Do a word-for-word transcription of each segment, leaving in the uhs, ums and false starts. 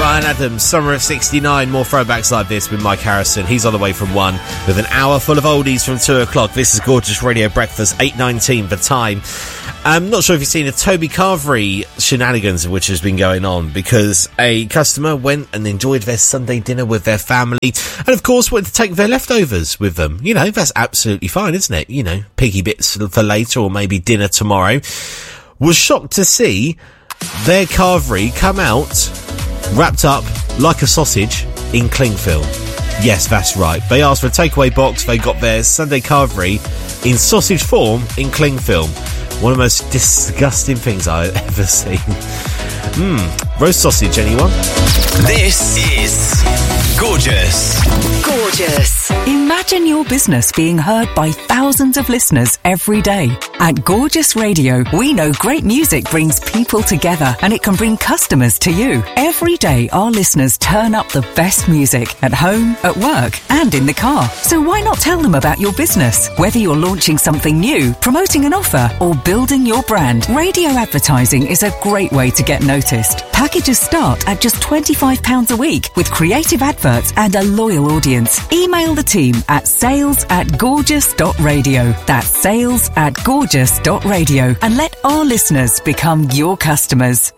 Bryan Adams, Summer of sixty-nine. More throwbacks like this with Mike Harrison. He's on the way from one with an hour full of oldies from two o'clock. This is Gorgeous Radio Breakfast, eight nineteen the time. I'm not sure if you've seen the Toby Carvery shenanigans which has been going on, because a customer went and enjoyed their Sunday dinner with their family and of course wanted to take their leftovers with them. You know, that's absolutely fine, isn't it? You know, piggy bits for later or maybe dinner tomorrow. Was shocked to see their carvery come out wrapped up like a sausage in cling film. Yes, that's right. They asked for a takeaway box. They got their Sunday carvery in sausage form in cling film. One of the most disgusting things I've ever seen. Mmm, roast sausage, anyone? This is Gorgeous. Gorgeous. Imagine your business being heard by thousands of listeners every day. At Gorgeous Radio, we know great music brings people together and it can bring customers to you. Every day, our listeners turn up the best music at home, at work, and in the car. So why not tell them about your business? Whether you're launching something new, promoting an offer, or building your brand, radio advertising is a great way to get noticed. Packages start at just twenty-five pounds a week with creative adverts and a loyal audience. Email the team at sales at gorgeous dot radio. That's sales at gorgeous dot radio and let our listeners become your customers.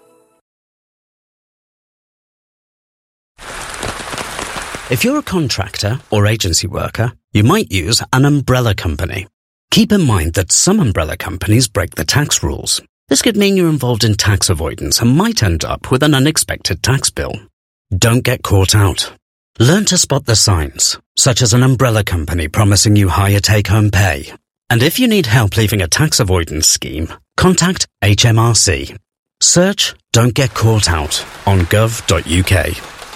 If you're a contractor or agency worker, you might use an umbrella company. Keep in mind that some umbrella companies break the tax rules. This could mean you're involved in tax avoidance and might end up with an unexpected tax bill. Don't get caught out. Learn to spot the signs, such as an umbrella company promising you higher take-home pay. And if you need help leaving a tax avoidance scheme, contact H M R C. Search Don't Get Caught Out on gov dot U K.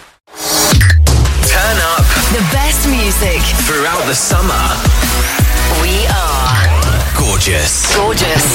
Turn up The best music. throughout the summer. We are Gorgeous. Gorgeous.